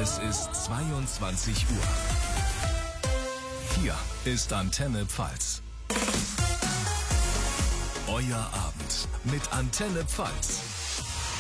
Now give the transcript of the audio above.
Es ist 22 Uhr. Hier ist Antenne Pfalz. Euer Abend mit Antenne Pfalz.